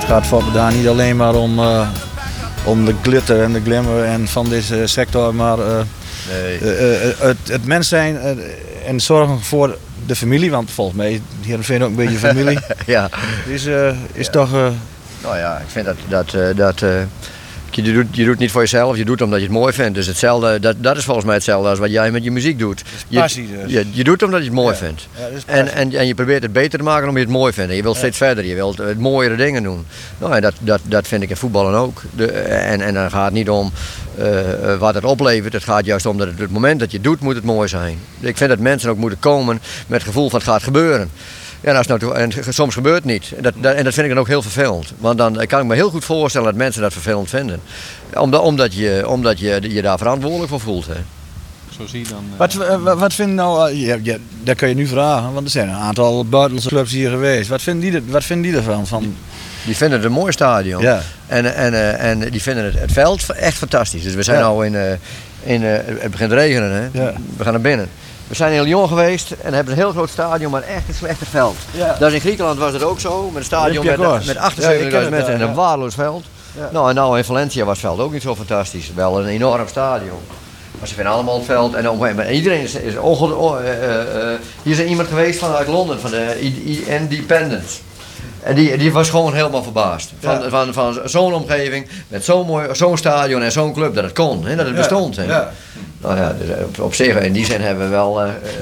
gaat voor me daar niet alleen maar om de glitter en de glimmer en van deze sector, maar het mens zijn en zorgen voor de familie, want volgens mij Heerenveen ook een beetje familie. Ja. Is toch... Nou ja, ik vind dat je doet niet voor jezelf, je doet omdat je het mooi vindt. Dus hetzelfde, dat is volgens mij hetzelfde als wat jij met je muziek doet. Passie dus. Je doet omdat je het mooi vindt. Ja, En je probeert het beter te maken omdat je het mooi vindt. En je wilt steeds verder, je wilt het mooiere dingen doen. Nou, en dat vind ik in voetballen ook. En dan gaat het niet om wat het oplevert. Het gaat juist om dat het moment dat je het doet, moet het mooi zijn. Ik vind dat mensen ook moeten komen met het gevoel van het gaat gebeuren. Ja, en soms gebeurt het niet. En dat vind ik dan ook heel vervelend. Want dan kan ik me heel goed voorstellen dat mensen dat vervelend vinden. Omdat je daar verantwoordelijk voor voelt. Hè. Zo zie je dan... Wat vind je nou... dat kun je nu vragen, want er zijn een aantal buitenlandse clubs hier geweest. Wat vinden die ervan? Die vinden het een mooi stadion. Ja. En die vinden het veld echt fantastisch. Dus we zijn nou het begint te regenen. Hè. Ja. We gaan naar binnen. We zijn in Lyon geweest en hebben een heel groot stadion, maar echt een slechte veld. Ja. Dus in Griekenland was het ook zo, met een stadion met 78.000 mensen en een waardeloos veld. Ja. Nou in Valencia was het veld ook niet zo fantastisch. Wel een enorm stadion. Maar ze vinden allemaal het veld en iedereen is hier is iemand geweest vanuit Londen, van de Independent. En die was gewoon helemaal verbaasd. Van zo'n omgeving, met zo'n stadion en zo'n club, dat het kon, hè, dat het bestond. Hè. Ja. Nou ja, dus op zich, in die zin hebben we wel...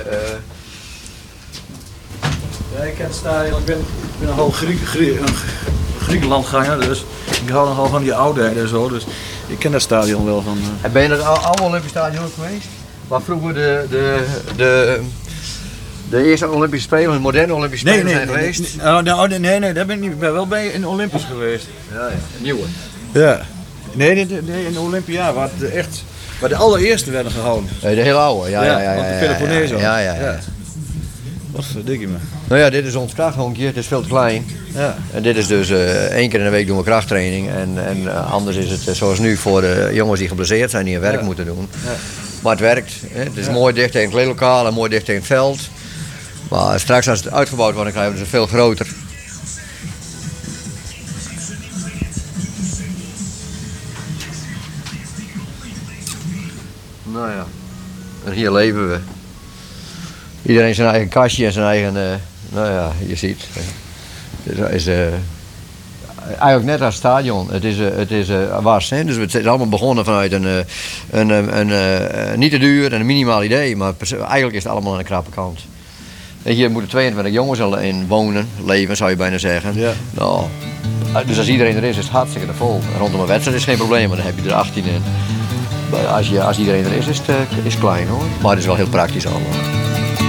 Ja, ik ken het stadion, ik ben nogal Griekenland ganger, dus ik hou nogal van die oudheid en zo, dus ik ken dat stadion wel van... En ben je naar het oude Olympisch stadion ook geweest? Waar vroeger de eerste Olympische Spelen, de moderne Olympische Spelen zijn geweest? Nee, daar ben ik niet. Ik ben wel bij in Olympus geweest. Ja, een nieuwe. Ja. Nee, in de Olympia, waar de allereerste werden gehouden. Nee, de hele oude, ja. De Peloponneso. Ja. Wat verdik je me. Nou ja, dit is ons krachthonkje, het is veel te klein. Ja. En dit is dus 1 keer in de week doen we krachttraining. En anders is het zoals nu voor de jongens die geblesseerd zijn, die hun werk moeten doen. Ja. Maar het werkt. Hè. Het is mooi dicht tegen het kleedlokaal en mooi dicht tegen het veld. Maar straks als het uitgebouwd wordt, dan krijgen we het veel groter. Nou ja, en hier leven we. Iedereen zijn eigen kastje en zijn eigen, nou ja, je ziet. Het is eigenlijk net als het stadion. Het is was. Hè? Dus het is allemaal begonnen vanuit een niet te duur en een minimaal idee. Maar eigenlijk is het allemaal aan de krappe kant. Hier moeten 22 jongens in wonen, leven zou je bijna zeggen. Ja. Nou, dus als iedereen er is het hartstikke vol. Rondom een wedstrijd is geen probleem, maar dan heb je er 18 in. Als iedereen er is het klein hoor. Maar het is wel heel praktisch allemaal.